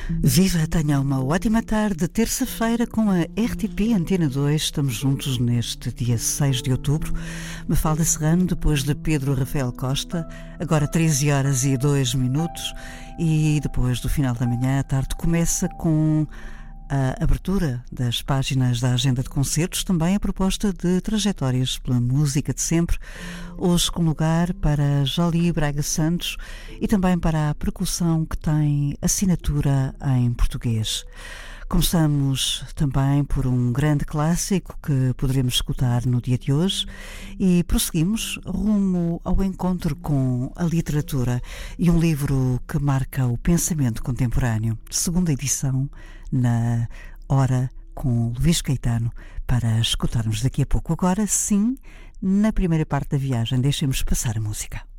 Viva, tenha uma ótima tarde. Terça-feira com a RTP Antena 2. Estamos juntos neste dia 6 de outubro. Mafalda Serrano, depois de Pedro Rafael Costa. Agora 13 horas e 2 minutos. E depois do final da manhã, a tarde começa com a abertura das páginas da agenda de concertos, também a proposta de trajetórias pela música de sempre, hoje com lugar para Jolie Braga Santos e também para a percussão que tem assinatura em português. Começamos também por um grande clássico que poderemos escutar no dia de hoje e prosseguimos rumo ao encontro com a literatura e um livro que marca o pensamento contemporâneo. Segunda edição na Hora com Luís Caetano para escutarmos daqui a pouco. Agora sim, na primeira parte da viagem, deixemos passar a música.